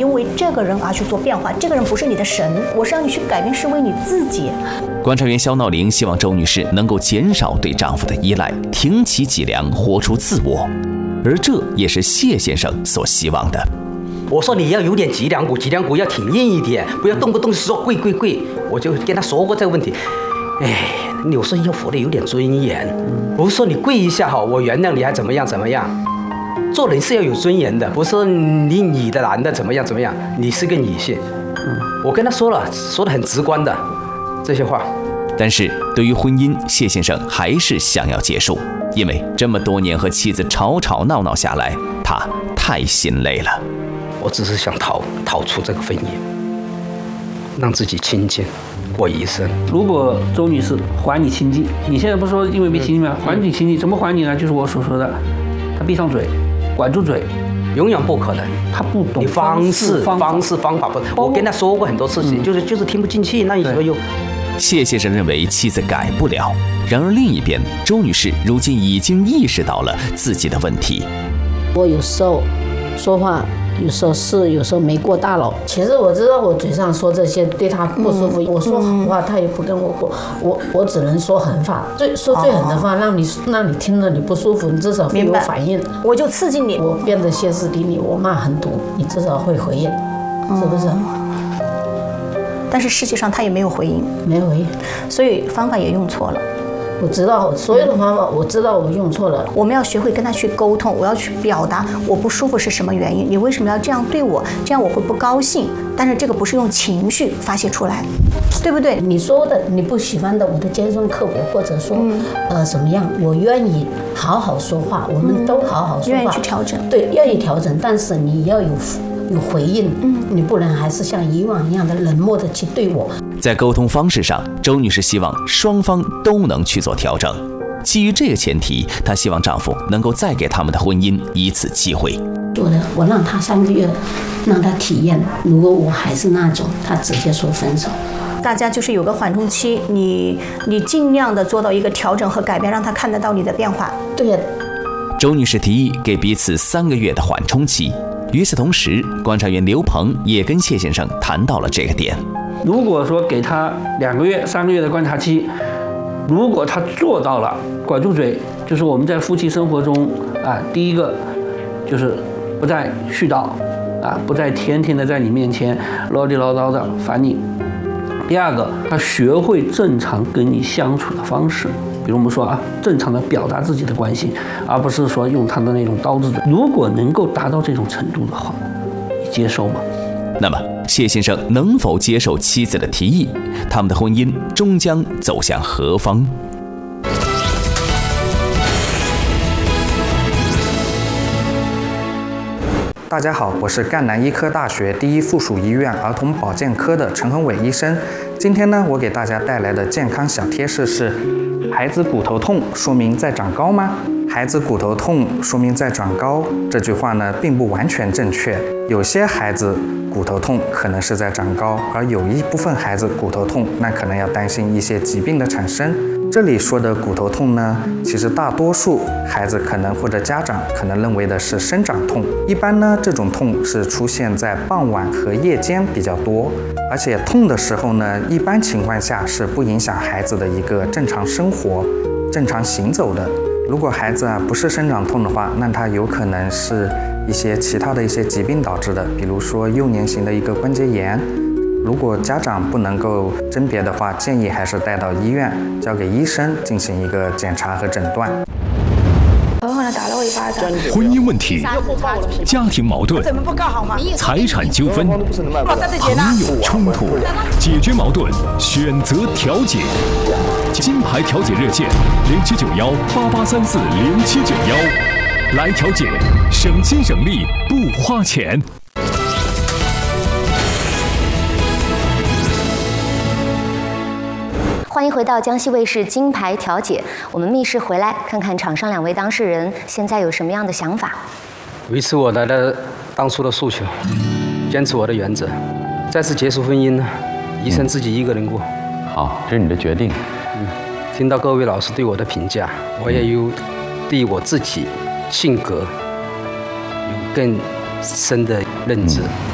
因为这个人而去做变化，这个人不是你的神，我是让你去改变，是为你自己。 观察员肖闹铃希望周女士能够减少对丈夫的依赖，挺起脊梁，活出自我，而这也是谢先生所希望的。 我说你要有点脊梁骨，脊梁骨要挺硬一点，不要动不动说跪。我就跟他说过这个问题。有时候要活得有点尊严，不是说你跪一下哈，我原谅你还怎么样。做人是要有尊严的，不是说你女的男的怎么样，你是个女性。我跟他说了，说得很直观的这些话。 但是对于婚姻，谢先生还是想要结束，因为这么多年和妻子吵闹下来，他太心累了。 我只是想逃出这个婚姻，让自己清静过一生。 如果周女士还你清净，你现在不是说因为没清净吗？还你清净，怎么还你呢？就是我所说的，他闭上嘴，管住嘴， 永远不可能。 他不懂方法不，我跟他说过很多次情，就是听不进去，那你怎么又？ 谢先生认为妻子改不了，然而另一边，周女士如今已经意识到了自己的问题。 我有时候说话，有时候是，有时候没过大脑。其实我知道我嘴上说这些对他不舒服，我说狠话他也不跟我过，我只能说狠话，说最狠的话，让你听了你不舒服，你至少会有反应。 我就刺激你， 我变得歇斯底里，我骂很毒，你至少会回应，是不是？ 但是实际上他也没有回应， 没有回应， 所以方法也用错了。 我知道所有的方法，我知道我用错了。 我们要学会跟他去沟通，我要去表达我不舒服是什么原因，你为什么要这样对我，这样我会不高兴。但是这个不是用情绪发泄出来，对不对？ 你说的你不喜欢的，我的尖酸刻薄，或者说怎么样，我愿意好好说话，我们都好好说话， 愿意去调整， 对，愿意调整，但是你要有回应，你不能还是像以往一样的冷漠的去对我。 在沟通方式上，周女士希望双方都能去做调整。基于这个前提，她希望丈夫能够再给他们的婚姻一次机会。 我让他3个月，让他体验。如果我还是那种，他直接说分手。 大家就是有个缓冲期，你尽量的做到一个调整和改变，让他看得到你的变化。 对呀。 周女士提议给彼此3个月的缓冲期。与此同时，观察员刘鹏也跟谢先生谈到了这个点。 如果说给他2个月、3个月的观察期，如果他做到了管住嘴，就是我们在夫妻生活中第一个就是不再絮叨不再天天的在你面前唠里唠叨的烦你。第二个，他学会正常跟你相处的方式，比如我们说正常的表达自己的关心，而不是说用他的那种刀子嘴。如果能够达到这种程度的话，你接受吗？ 那么谢先生能否接受妻子的提议？他们的婚姻终将走向何方？ 大家好，我是赣南医科大学第一附属医院儿童保健科的陈恒伟医生。今天呢，我给大家带来的健康小贴士是：孩子骨头痛说明在长高吗？孩子骨头痛说明在长高，这句话呢并不完全正确。有些孩子骨头痛可能是在长高，而有一部分孩子骨头痛，那可能要担心一些疾病的产生。这里说的骨头痛呢，其实大多数孩子可能或者家长可能认为的是生长痛。一般呢，这种痛是出现在傍晚和夜间比较多，而且痛的时候呢，一般情况下是不影响孩子的一个正常生活、正常行走的。如果孩子不是生长痛的话，那他有可能是一些其他的一些疾病导致的，比如说幼年型的一个关节炎。如果家长不能够甄别的话，建议还是带到医院，交给医生进行一个检查和诊断。 打了我1巴掌。 婚姻问题、家庭矛盾、财产纠纷、朋友冲突，解决矛盾，选择调解。金牌调解热线079188340791，来调解，省心省力不花钱。 欢迎回到江西卫视金牌调解，我们密室回来看看场上2位当事人现在有什么样的想法。 维持我的当初的诉求，坚持我的原则，再次结束婚姻呢，一生自己一个人过。 好，这是你的决定。 听到各位老师对我的评价，我也有对我自己性格有更深的认知。